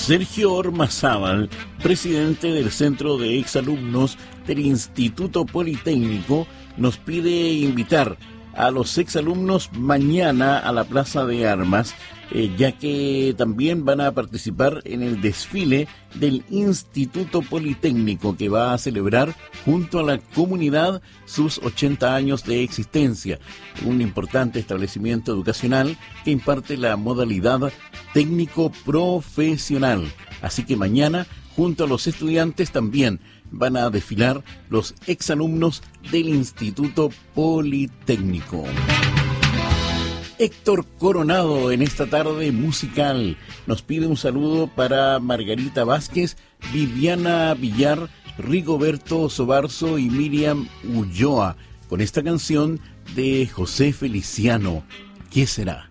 Sergio Ormazábal, presidente del Centro de Exalumnos del Instituto Politécnico, nos pide invitar a los exalumnos mañana a la Plaza de Armas, ya que también van a participar en el desfile del Instituto Politécnico, que va a celebrar junto a la comunidad sus 80 años de existencia, un importante establecimiento educacional que imparte la modalidad técnico profesional. Así que mañana, junto a los estudiantes, también van a desfilar los exalumnos del Instituto Politécnico. Héctor Coronado en esta tarde musical nos pide un saludo para Margarita Vázquez, Viviana Villar, Rigoberto Sobarzo y Miriam Ulloa, con esta canción de José Feliciano, ¿Qué será?